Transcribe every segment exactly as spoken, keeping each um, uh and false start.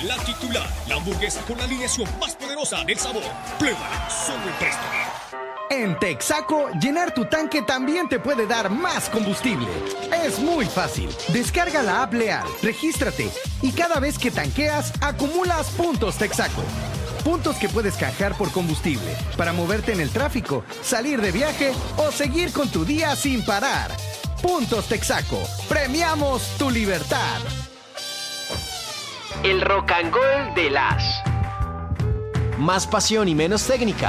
la titular, la hamburguesa con la alineación más poderosa del sabor. Pruébala solo en Preston. En Texaco, llenar tu tanque también te puede dar más combustible. Es muy fácil. Descarga la app Leal, regístrate y cada vez que tanqueas, acumulas puntos Texaco. Puntos que puedes canjear por combustible para moverte en el tráfico, salir de viaje o seguir con tu día sin parar. Puntos Texaco. Premiamos tu libertad. El Rock and Roll de las. Más pasión y menos técnica.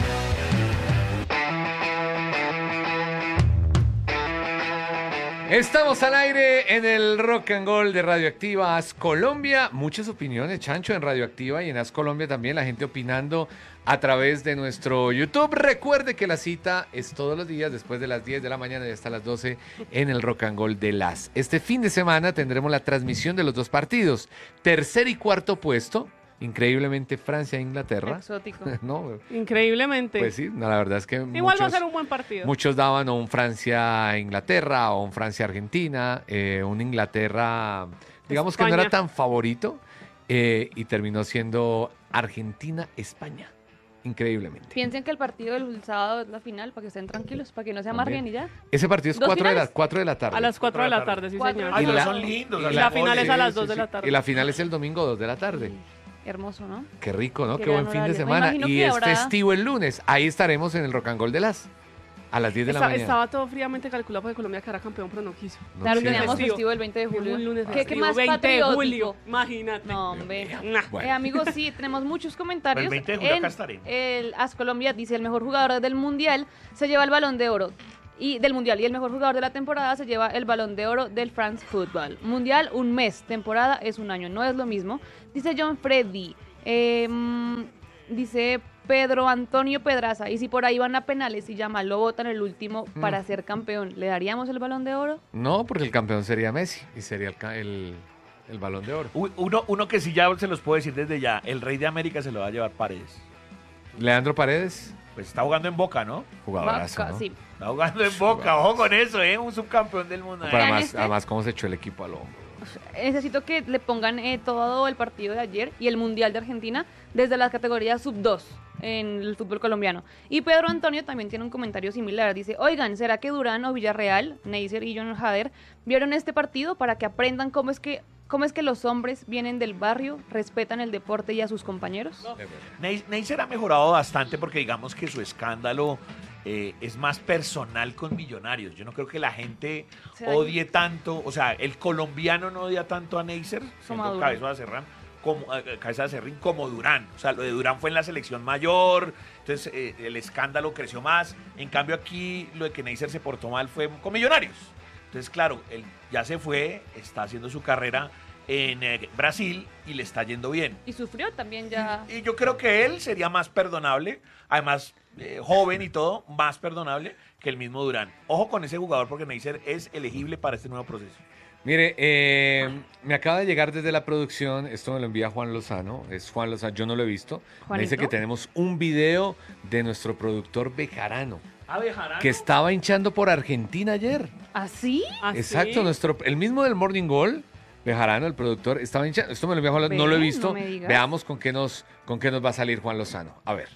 Estamos al aire en el Rock and Roll de Radioactiva As Colombia. Muchas opiniones, Chancho, en Radioactiva y en As Colombia también. La gente opinando a través de nuestro YouTube. Recuerde que la cita es todos los días después de las diez de la mañana y hasta las doce en el Rock and Roll de las. Este fin de semana tendremos la transmisión de los dos partidos. Tercer y cuarto puesto. Increíblemente Francia e Inglaterra. Exótico. No, Increíblemente. pues sí, no, la verdad es que Igual muchos, va a ser un buen partido. muchos daban o un Francia-Inglaterra o un Francia-Argentina, eh, un Inglaterra, digamos España. que no era tan favorito eh, y terminó siendo Argentina-España. Increíblemente. Piensen que el partido del sábado es la final, para que estén tranquilos, para que no se amarguen y ya. Ese partido es ¿Dos cuatro de, la, finales? cuatro de la tarde. A las cuatro de la tarde, sí, Cuatro. señor. Ay, Y pero la- son lindos. y la final es a las dos Sí, de la sí. tarde. Y la final es el domingo, dos de la tarde. Hermoso, ¿no? Qué rico, ¿no? Qué Qué, buen gran fin de horario. Me semana. imagino Y que es habrá- festivo el lunes. Ahí estaremos en el Rock and Roll de las a las diez de la Está- mañana. estaba todo fríamente calculado porque Colombia quedará campeón, pero no quiso. No, Claro, sí. teníamos Festivo. festivo el veinte de julio. Un lunes ¿Qué, qué festivo, más veinte de patriótico? julio, imagínate. No, hombre. Nah. Bueno. Eh, amigos, sí, tenemos muchos comentarios. El veinte de julio en acá estaremos. El As Colombia dice, el mejor jugador del Mundial se lleva el Balón de Oro. Y del Mundial. Y el mejor jugador de la temporada se lleva el Balón de Oro del France Football. Mundial, un mes. Temporada es un año. No es lo mismo. Dice John Freddy. Eh, mm, dice Pedro Antonio Pedraza. Y si por ahí van a penales y Yamal lo votan el último Mm. para ser campeón, ¿le daríamos el Balón de Oro? No, porque el campeón sería Messi y sería el, ca- el, el Balón de Oro. Uy, Uno, uno que sí ya se los puedo decir desde ya. El Rey de América se lo va a llevar Paredes. Leandro Paredes, Pues está jugando en Boca, ¿no? jugadorazo, Vaca, ¿no? sí. Está jugando en Boca. Ojo con eso, ¿eh? Un subcampeón del mundo. Pero Vean además, este. además, cómo se echó el equipo al hombro. Necesito que le pongan eh, todo el partido de ayer y el Mundial de Argentina desde la categoría sub dos en el fútbol colombiano. Y Pedro Antonio también tiene un comentario similar. Dice, oigan, ¿será que Durán o Villarreal, Neisser y John Hader vieron este partido para que aprendan cómo es que, cómo es que los hombres vienen del barrio, respetan el deporte y a sus compañeros? Ney- Neisser ha mejorado bastante porque digamos que su escándalo eh, es más personal con Millonarios. Yo no creo que la gente Se dañe. odie tanto, o sea, el colombiano no odia tanto a Neisser, siendo Durán. cabeza de Serrán, como, eh, cabeza de Serrín, como Durán. O sea, lo de Durán fue en la selección mayor, entonces eh, el escándalo creció más. En cambio aquí lo de que Neisser se portó mal fue con Millonarios. Entonces, claro, él ya se fue, está haciendo su carrera en eh, Brasil y le está yendo bien. Y sufrió también ya. Y yo creo que él sería más perdonable, además eh, joven y todo, más perdonable que el mismo Durán. Ojo con ese jugador porque Neisser es elegible para este nuevo proceso. Mire, eh, me acaba de llegar desde la producción, esto me lo envía Juan Lozano, es Juan Lozano, yo no lo he visto. Me dice ¿Juanito? que tenemos un video de nuestro productor Bejarano, Ah, Bejarano. que estaba hinchando por Argentina ayer. ¿Así? ¿Ah, sí? Exacto, nuestro, el mismo del Morning Goal, Bejarano, el productor, estaba hinchando. Esto me lo envía Juan Lozano, no lo he Ve, visto. no me digas. Veamos con qué, nos, con qué nos va a salir Juan Lozano. A ver.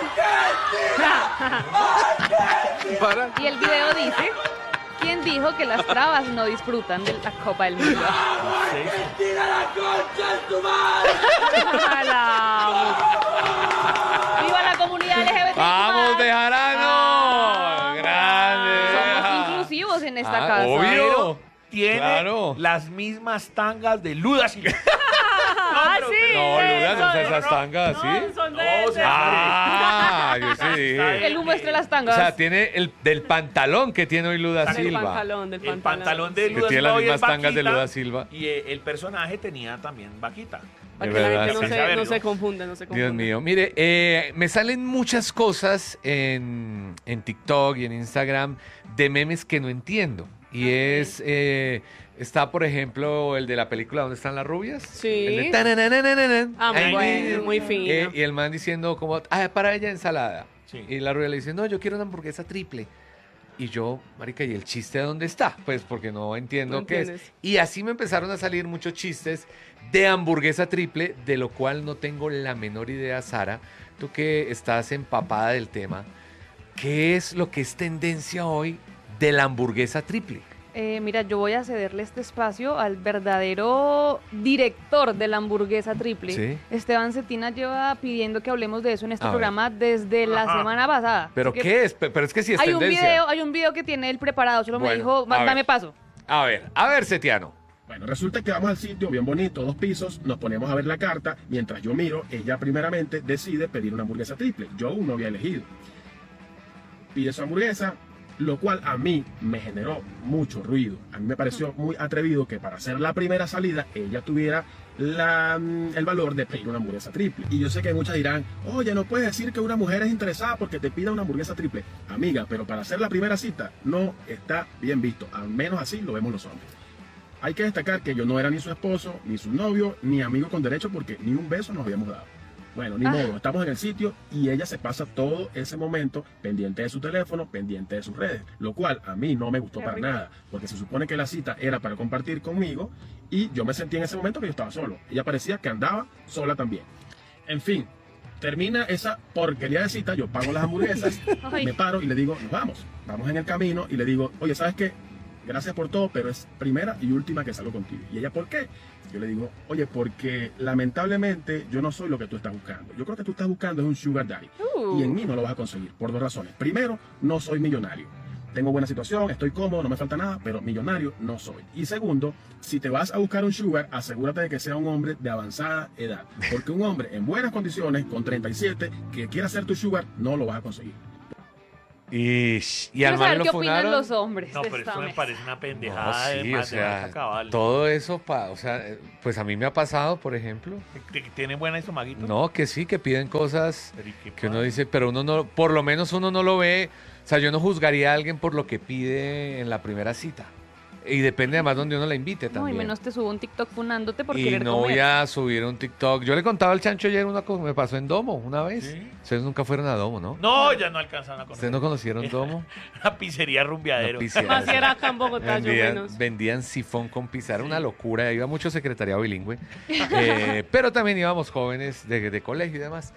Y el video dice, ¿quién dijo que las trabas no disfrutan de la Copa del Mundo? ¡Viva la comunidad L G B T! ¡Vamos, Bejarano! ¡Grande! Somos inclusivos en esta Ah, casa. obvio. Tiene Claro. las mismas tangas de Luda Silva. ¡Ah, pero- sí! No, Luda, no eso, seas esas tangas, ¿sí? No, son de No, ese. o sea, Ah, yo sí dije. El humo entre las O tangas. sea, tiene el del pantalón que tiene hoy Luda Del Silva. pantalón, del El pantalón. pantalón de Que Luda tiene las Silva hoy es mismas tangas de vaquita, Luda Silva. Y eh, el personaje tenía también vaquita. Para De que la verdad, gente no sí. se, no se confunda, no se confunda. Dios mío, mire, eh, me salen muchas cosas en, en TikTok y en Instagram de memes que no entiendo. Y es, eh, está por ejemplo el de la película ¿Dónde están las rubias? Sí. El de tanananananan. Ah, muy Ay, bueno, muy fino. eh, y el man diciendo como, ah, para ella ensalada. Sí. Y la rubia le dice, no, yo quiero una hamburguesa triple. Y yo, marica, ¿y el chiste dónde está? Pues porque no entiendo No qué es. entiendes. Y así me empezaron a salir muchos chistes de hamburguesa triple, de lo cual no tengo la menor idea, Sara. Tú que estás empapada del tema, ¿qué es lo que es tendencia hoy de la hamburguesa triple? Eh, mira, yo voy a cederle este espacio al verdadero director de la hamburguesa triple. Sí. Esteban Cetina lleva pidiendo que hablemos de eso en este A ver. programa desde la Ajá. semana pasada. ¿Pero Así que qué es? Pe- Pero es que sí es hay un tendencia. video, hay un video que tiene él preparado, solo me Bueno, dijo, "Va- a ver. dame paso". A ver, a ver, Setiano. Bueno, resulta que vamos al sitio bien bonito, dos pisos, nos ponemos a ver la carta, mientras yo miro, ella primeramente decide pedir una hamburguesa triple, yo aún no había elegido. Pide su hamburguesa, lo cual a mí me generó mucho ruido. A mí me pareció muy atrevido que para hacer la primera salida ella tuviera la, mm, el valor de pedir una hamburguesa triple. Y yo sé que muchas dirán, oye, no puedes decir que una mujer es interesada porque te pida una hamburguesa triple. Amiga, pero para hacer la primera cita no está bien visto, al menos así lo vemos los hombres. Hay que destacar que yo no era ni su esposo, ni su novio, ni amigo con derecho porque ni un beso nos habíamos dado. Bueno, ni Ah. modo, estamos en el sitio y ella se pasa todo ese momento pendiente de su teléfono, pendiente de sus redes, lo cual a mí no me gustó Qué para rico. nada, porque se supone que la cita era para compartir conmigo y yo me sentí en ese momento que yo estaba solo. Ella parecía que andaba sola también. En fin, termina esa porquería de cita, yo pago las hamburguesas, Ay. me paro y le digo, nos vamos. Vamos en el camino y le digo, oye, ¿sabes qué? Gracias por todo, pero es primera y última que salgo contigo. Y ella, ¿por qué? Yo le digo, oye, porque lamentablemente yo no soy lo que tú estás buscando. Yo creo que tú estás buscando es un sugar daddy. Uh. Y en mí no lo vas a conseguir, por dos razones. Primero, no soy millonario. Tengo buena situación, estoy cómodo, no me falta nada, pero millonario no soy. Y segundo, si te vas a buscar un sugar, asegúrate de que sea un hombre de avanzada edad. Porque un hombre en buenas condiciones, con treinta y siete, que quiera ser tu sugar, no lo vas a conseguir. Y, y Quiero al man saber lo qué opinan funaron. los hombres No, de pero esta eso me mesa. parece una No, pendejada de sí, o más de sea, marca cabal. todo eso, pa, o sea, eh, pues a mí me ha pasado, por ejemplo. ¿Que- que ¿Tiene buena estomaguito? No, que sí, que piden cosas Pero ¿y qué que uno pasa? dice, pero uno no, por lo menos uno no lo ve. O sea, yo no juzgaría a alguien por lo que pide en la primera cita. Y depende además donde uno la invite No, y también. menos te subo un TikTok funándote por Y querer no comer. voy a subir un TikTok. Yo le contaba al Chancho ayer una cosa, me pasó en Domo una vez. ¿Sí? Ustedes nunca fueron a Domo, ¿no? No, ya no alcanzan a conocer. ¿Ustedes no conocieron Domo? Una pizzería rumbeadero. Una pizzería. Más si era acá en Bogotá, yo Vendían, menos. vendían sifón con pizza, era una locura, iba mucho secretariado bilingüe, Eh, pero también íbamos jóvenes de, de colegio y demás.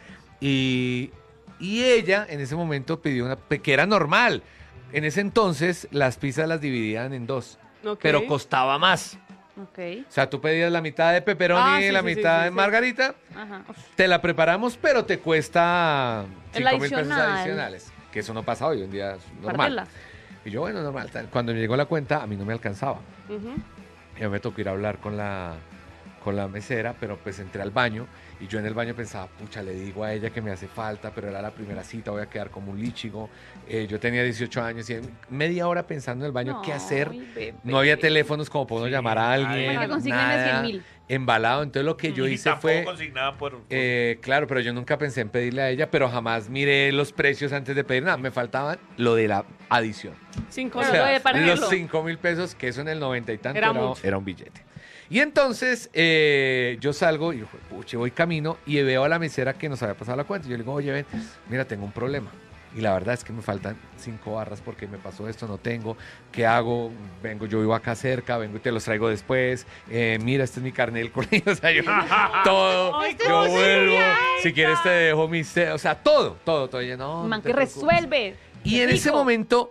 Y, y ella en ese momento pidió una, que era normal. En ese entonces las pizzas las dividían en dos, Ok. pero costaba más. Ok, O sea, tú pedías la mitad de pepperoni Ah, y sí, la sí, sí, mitad sí, de sí. margarita, ajá. Uf, te la preparamos, pero te cuesta El cinco mil pesos adicional. adicionales. Que eso no pasa hoy, un día es normal. pártela. Y yo, bueno, normal. tal. Cuando me llegó la cuenta, a mí no me alcanzaba. Ujú. Ya me tocó ir a hablar con la, con la mesera, pero pues entré al baño y yo en el baño pensaba, pucha, le digo a ella que me hace falta, pero era la primera cita, voy a quedar como un líchigo. Eh, yo tenía dieciocho años y media hora pensando en el baño qué hacer. Ay, bebé. No había teléfonos como para uno Sí, llamar a alguien. Para que consíguenle nada, cien mil. embalado. Entonces lo que yo Y hice tampoco fue... consignaban por... por- eh, claro, pero yo nunca pensé en pedirle a ella, pero jamás miré los precios antes de pedir nada. Me faltaban lo de la adición. Cinco O Pero sea, lo de partirlo. los cinco mil pesos, que eso en el noventa y tanto Era era, mucho. era un billete. Y entonces eh, yo salgo y yo, puche, voy camino y veo a la mesera que nos había pasado la cuenta. Y yo le digo, oye, ven, mira, tengo un problema. Y la verdad es que me faltan cinco barras porque me pasó esto, no tengo. ¿Qué hago? Vengo, yo vivo acá cerca, vengo y te los traigo después. Eh, mira, este es mi carnet del colegio. O sea, yo, todo. Ay, yo ¿cómo vuelvo. sería Si quieres te dejo mis... ce- O sea, todo, todo, todo. Y yo, no, no Man te que preocupes. resuelve. Y en ese momento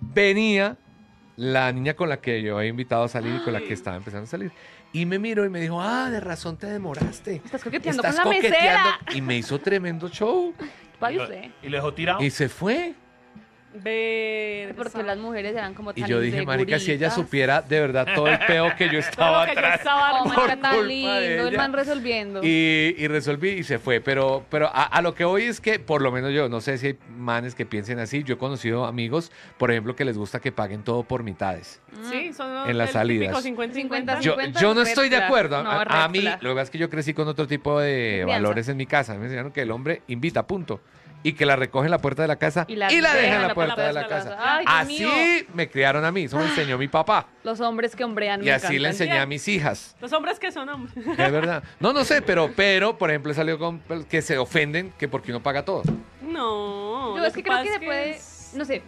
venía la niña con la que yo había invitado a salir y con la que estaba empezando a salir. Y me miró y me dijo, ah, de razón te demoraste. Estás coqueteando Estás con la coqueteando". mesera. Y me hizo tremendo show. Vaya y, lo, usted. y lo dejó tirado. Y se fue. Ver. Porque las mujeres eran como tan Y yo dije, marica, si ella inseguritas. supiera de verdad todo el peo que yo estaba Todo lo que yo atrás. estaba Oh, por marica, culpa tan de lindo, el ella. man resolviendo. Y, y resolví y se fue. Pero, pero a, a lo que voy es que, por lo menos yo, no sé si hay manes que piensen así. Yo he conocido amigos, por ejemplo, que les gusta que paguen todo por mitades. Sí, son los- En las el salidas. típico cincuenta cincuenta. cincuenta, Yo, cincuenta, yo no red estoy de flag. acuerdo. No, a, red a mí, flag. lo que pasa es que yo crecí con otro tipo de Crianza. valores en mi casa. Me enseñaron que el hombre invita, punto. Y que la recoge en la puerta de la casa y Y la, la deja en la puerta de la casa. Ay, Dios Así mío. me criaron a mí. Eso me enseñó mi papá. Los hombres que hombrean Y me así le encantan. enseñé a mis hijas. Los hombres que son hombres. Es verdad. No, no sé, pero, pero por ejemplo, he salido con que se ofenden que porque uno paga todo. No. Yo lo es que creo pasa que se es puede, es- no sé,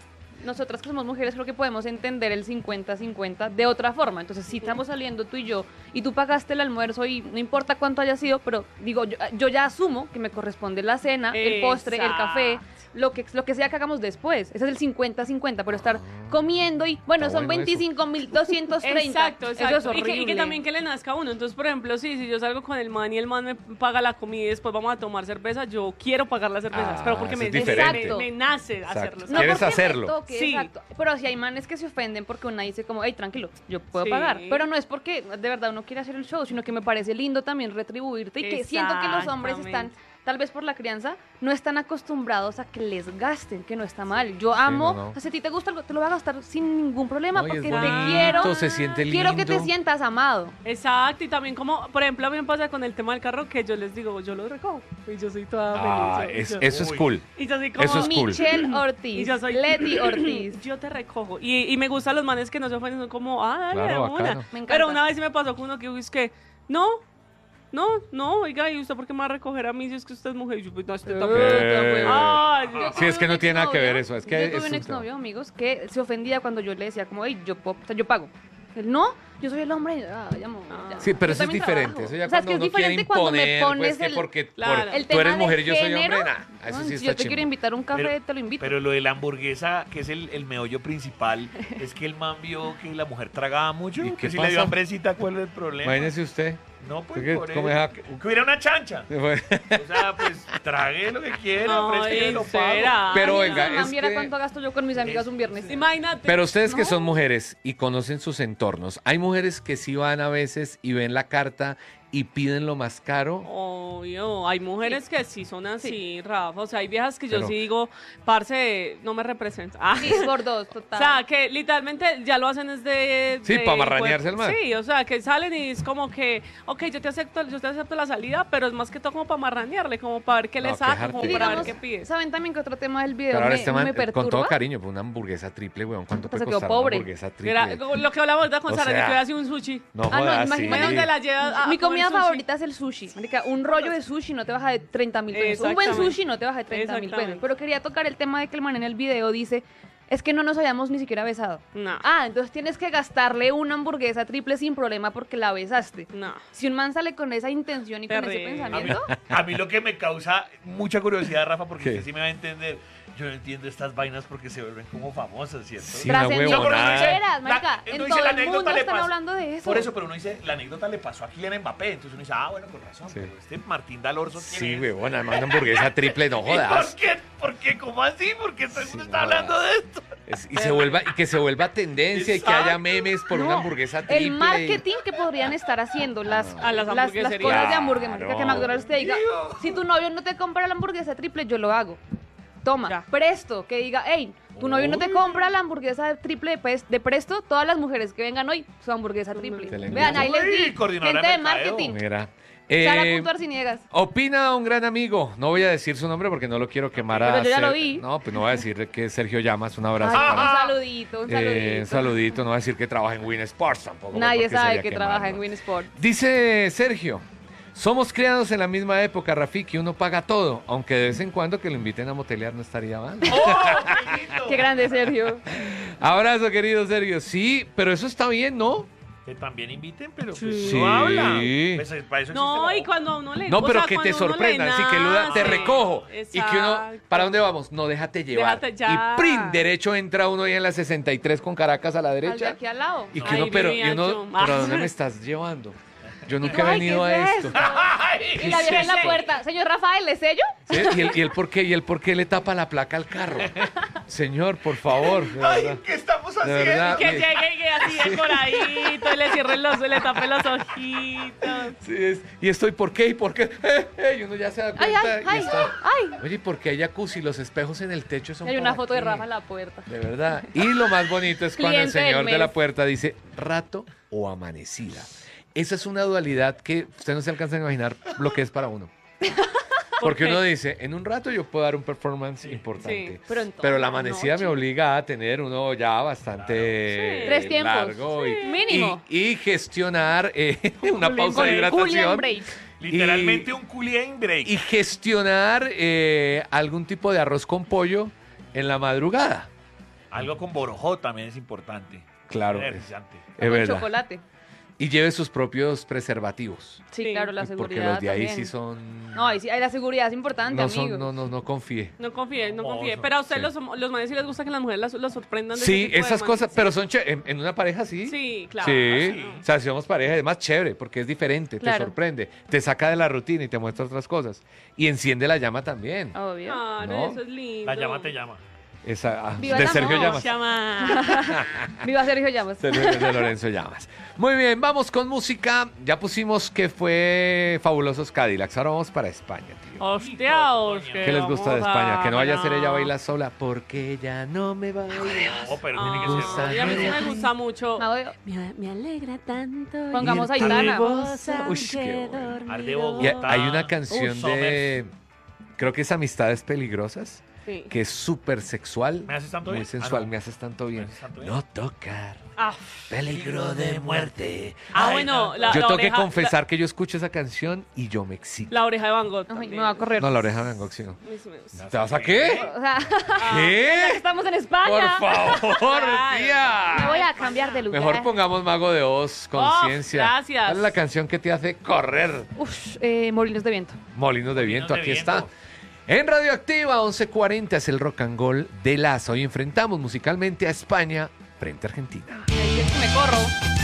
nosotras que somos mujeres creo que podemos entender el cincuenta cincuenta de otra forma. Entonces, si estamos saliendo tú y yo, y tú pagaste el almuerzo y no importa cuánto haya sido, pero digo, yo, yo ya asumo que me corresponde la cena, el postre, el café, lo que, lo que sea que hagamos después. Ese es el cincuenta cincuenta, pero estar comiendo y, bueno, Está son bueno eso. veinticinco mil doscientos treinta. Exacto, exacto. Eso es Y que, horrible. y que también que le nazca a uno. Entonces, por ejemplo, sí, si yo salgo con el man y el man me paga la comida y después vamos a tomar cerveza, yo quiero pagar las cervezas, Ah, pero porque eso me, es diferente. me, me nace Exacto. hacerlo. No ¿Quieres porque me hacerlo? toque, Sí. exacto. Pero si hay manes que se ofenden porque una dice como, hey, tranquilo, yo puedo Sí. pagar. Pero no es porque de verdad uno quiere hacer el show, sino que me parece lindo también retribuirte y que siento que los hombres están, Exactamente. tal vez por la crianza, no están acostumbrados a que les gasten, que no está mal. Yo amo, no, no. o sea, si a ti te gusta algo, te lo voy a gastar sin ningún problema No, y es porque te bonito, quiero, se siente quiero que te lindo. sientas amado. Exacto, y también como, por ejemplo, a mí me pasa con el tema del carro que yo les digo, yo lo recojo. Y yo soy toda Ah, feliz. es- yo- eso es cool. Y yo soy como, Eso es cool. Michelle Ortiz, Y yo soy Leti Ortiz. Yo te recojo. Y, y me gustan los manes que no se ofenden, son como, ah, dale, Claro, de una. bacano. Me encanta. Pero una vez sí me pasó con uno que uy, es que, no, no, no, oiga, ¿y usted por qué me va a recoger a mí si es que usted es mujer? Y yo, pues, no, usted tampoco. Eh. Ay, Yo no. Sí, es que tuve no un tiene nada que exnovio- ver eso, es que yo es tuve un un exnovio, amigos, que se ofendía cuando yo le decía como, hey, yo, puedo- o sea, yo pago. Él, no, yo soy el hombre. Ay, amor, ya. Sí, pero Yo eso es también diferente. trabajo. Eso ya O sea, es cuando que es uno quiere diferente cuando me imponer, pones pues que el- porque claro. por- el tú eres tema mujer de y yo soy género, hombre, nah, eso no, sí si está yo te chimbo. quiero invitar a un café, Pero- te lo invito. Pero lo de la hamburguesa, que es el, el meollo principal, es que el man vio que la mujer tragaba mucho. ¿Y ¿Y qué si le pasa? dio hambrecita, ¿cuál es el problema? Imagínese usted. No, pues ¿Qué- por cómo eso. es a- Que hubiera una chancha. O sea, pues trague lo que quiera, ofrezca y Ay, lo pago. será. Pero Ay, venga, si es man viera que- cuánto gasto yo con mis amigas un viernes. Imagínate. Pero ustedes que No. son mujeres y conocen sus entornos, hay mujeres que sí van a veces y ven la carta y piden lo más caro. Obvio, hay mujeres que sí son así, Rafa. O sea, hay viejas que yo Pero- sí digo, parce, no me representa. Ah. Sí, por dos, O total. sea, que literalmente ya lo hacen es de... Sí, de- pa' marranearse el man. Sí, o sea, que salen y es como que, ok, yo te acepto, yo te acepto la salida, pero es más que todo como para marranearle, como para ver qué No, le qué saco, como jartera. para ver Digamos, qué pide. ¿saben también que otro tema del video Pero ahora me, este man, me eh, perturba? con todo cariño, pues una hamburguesa triple, weón. ¿Cuánto Pues puede se quedó costar pobre. una hamburguesa triple? Mira, como lo que hablamos ahorita con O Sara, sea, que hace un sushi. No Ah, no, jodas, imagínate sí. Ve donde la llevas a Mi comer comida sushi. favorita es el sushi. Marica, un rollo de sushi no te baja de treinta mil pesos. Un buen Exactamente. sushi no te baja de treinta mil pesos. Exactamente. Pero quería tocar el tema de que el man en el video dice, es que no nos hayamos ni siquiera besado. No. Ah, entonces tienes que gastarle una hamburguesa triple sin problema porque la besaste. No. Si un man sale con esa intención y con ese Terrible. A mí, pensamiento, a mí lo que me causa mucha curiosidad, Rafa, porque ¿Qué? usted sí me va a entender. Yo no entiendo estas vainas porque se vuelven como famosas, ¿cierto? Sí, una trascendidas, huevonada. Veras, La- marica, uno en dice, todo la el anécdota mundo le están pasó. hablando de eso. Por eso, pero uno dice, la anécdota le pasó a Kylian Mbappé. Entonces uno dice, ah, bueno, con razón. Sí. Pero este Martín Dalorzo Sí, tiene. weón, además una hamburguesa triple, no ¿Y jodas. por qué? ¿Por qué? ¿Cómo así? ¿Por qué todo el Sí, mundo no está hablando jodas. de esto? Es- y, se vuelva, y que se vuelva tendencia y que haya Exacto. memes por No, una hamburguesa triple. el marketing que podrían estar haciendo las, A las las, las hamburgueserías. cosas de hamburguesa. marica, Que Claro. McDonald's te diga, Dios. si tu novio no te compra la hamburguesa triple, yo lo hago. Toma, Ya. presto, que diga, hey, tu novio no te compra la hamburguesa triple de, pes- de presto, todas las mujeres que vengan hoy, su hamburguesa triple. Se le Vean, ahí les Uy, di, coordinadora gente de de mercadeo. marketing. Mira. Sara Eh, punto Arciniegas. opina un gran amigo, no voy a decir su nombre porque no lo quiero quemar a Pero yo ya lo Ser- vi. No, pues no voy a decir que es Sergio Llamas, un abrazo Ay, para un saludito, un saludito. Eh, un saludito, no voy a decir que trabaja en Win Sports tampoco. Nadie porque sabe sería que quemarlo. trabaja en Winsport. Dice Sergio, somos criados en la misma época, Rafiki, uno paga todo, aunque de vez en cuando que lo inviten a motelear no estaría mal. ¡Oh, qué lindo! Qué grande, Sergio. Abrazo, querido Sergio. Sí, pero eso está bien, ¿no? Que también inviten, pero Sí. pues no habla. Sí. Pues, para eso No, existe y la- cuando a uno le No, o pero sea, que te cuando uno le sorprendan, sí, que Luda, te nace. recojo. Y que uno, Exacto. ¿para dónde vamos? No, déjate llevar. Déjate ya. Y prin, derecho entra uno ahí en la sesenta y tres con Caracas a la Al de derecha. aquí al lado. Y que Ay, uno, pero, y vivía uno, yo. ¿pero a dónde me estás llevando? Yo nunca he Ay, venido ¿qué a es esto. esto? Ay, Y la vieja en la Sí. puerta. Señor Rafael, ¿le sello? ¿Sí? ¿Y, el, y, el por qué, ¿Y el por qué le tapa la placa al carro? Señor, por favor. de Ay, verdad. ¿qué estamos De haciendo? verdad. Que llegue y que así decoradito, y le cierre los ojos, le tape los ojitos. Sí, es- y estoy, ¿por qué? ¿Y por qué? Eh, eh, y uno ya se da Ay, cuenta. ay, y ay, está- ay. Oye, ¿por qué hay jacuzzi? Los espejos en el techo son Hay una para foto de qué? Rafa en la puerta. De verdad. Y lo más bonito es cuando el Cliente del señor de mes. la puerta dice rato o amanecida. Esa es una dualidad que usted no se alcanza a imaginar lo que es para uno. Porque qué? uno dice, en un rato yo puedo dar un performance importante. Sí, pero en Pero toda la la amanecida noche. me obliga a tener uno ya bastante Sí. Tres tiempos. largo y, Sí. Mínimo. y, y gestionar eh, una pausa de Con el Julian hidratación. Break. Literalmente Y- un culián break. Y gestionar eh, algún tipo de arroz con pollo en la madrugada. Algo con borojó también es importante. Claro, es, Energizante. es Con verdad. chocolate. Y lleve sus propios preservativos. Sí, Sí. claro, la Porque seguridad los de ahí también. sí son... No, ahí sí, ahí la seguridad es importante, no, amigo. son no, no, no confíe. No confíe, no confíe. Hermoso. Pero a ustedes Sí. los, los manes sí les gusta que las mujeres las- los sorprendan de Sí, ese tipo de esas manes. cosas, pero son chéveres. En, en una pareja sí. Sí, claro. Sí. sí. O sea, si somos pareja es más chévere porque es diferente, te Claro. sorprende, te saca de la rutina y te muestra otras cosas. Y enciende la llama también. Obvio. Claro, ¿No? eso es lindo. La llama te llama. Esa, ah, Viva de el Sergio amor. Llamas. Llama. Viva Sergio Llamas. Sergio de Lorenzo Llamas. Muy bien, vamos con música. Ya pusimos que fue Fabulosos Cadillacs. Ahora vamos para España, tío. Hostiaos. ¿Qué les gusta de vamos España? Que no vaya a ser ella bailar. baila sola porque ella no me baila. No, pero tiene que gusta. ser. Y a mí sí me gusta mucho. Mago de- Me, me alegra tanto. Pongamos ir Aitana. hermosa, Uy, qué aunque bueno. Arde dormido. Y Bogotá. hay una canción Uh, de... Creo que es Amistades Peligrosas, Sí. que es súper sexual. ¿Me haces tanto Muy bien? sensual, Ah, no. me haces tanto bien. ¿Me haces tanto bien? No tocar. Ah, Peligro de muerte. ah, Ay, bueno, no. la, Yo la tengo que oreja, confesar que yo escucho esa canción y yo me excito. La, la oreja de Van Gogh. Ay, también. me va a correr. No, la oreja de Van Gogh, sí, no. A mí sí me gusta. ¿Te vas a qué? O sea, ¿Qué? estamos en Por España. favor, Me tía. voy a cambiar de lugar. Mejor pongamos Mago de Oz, conciencia. gracias. ¿Cuál es la canción que te hace correr? Uf, eh, Molinos de Viento. Molinos de viento, de aquí viento. está. En Radioactiva, once cuarenta es el rock and roll de Lazo. Hoy enfrentamos musicalmente a España frente a Argentina. Y ahí es que me corro.